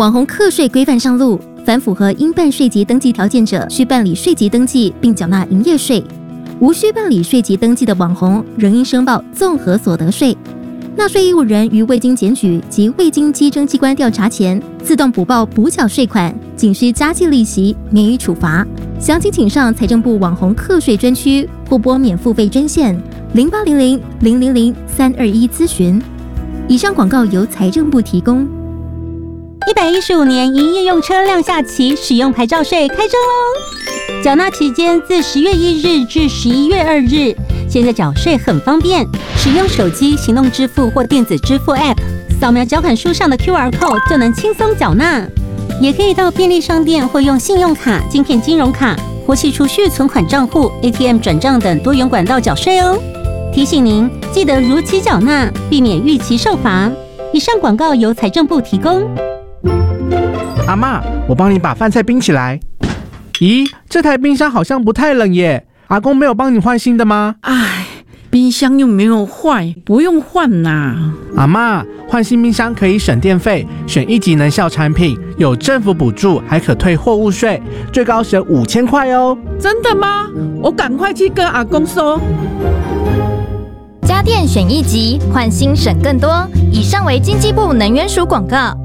网红课税规范上路，凡符合应办税籍登记条件者，需办理税籍登记并缴纳营业税；无需办理税籍登记的网红，仍应申报综合所得税。纳税义务人于未经检举及未经稽征机关调查前，自动补报补缴税款，仅需加计利息，免予处罚。详情请上财政部网红课税专区或拨免付费专线0800-000-321咨询。以上广告由财政部提供。 115年营业用车辆下期使用牌照税开征喽！缴纳期间自10月1日至11月2日。现在缴税很方便，使用手机行动支付或电子支付 App， 扫描缴款书上的 QR code 就能轻松缴纳。也可以到便利商店或用信用卡、晶片金融卡或系储蓄存款账户、ATM 转账等多元管道缴税哦。提醒您记得如期缴纳，避免逾期受罚。以上广告由财政部提供。 阿嬷，我帮你把饭菜冰起来。咦，这台冰箱好像不太冷耶。阿公没有帮你换新的吗？ 哎，冰箱又没有坏，不用换啦。 阿嬷，换新冰箱可以省电费，选1级能效产品，有政府补助，还可退货物税，最高省5000块哦。 真的吗？我赶快去跟阿公说。 家电选1级，换新省更多。以上为经济部能源署广告。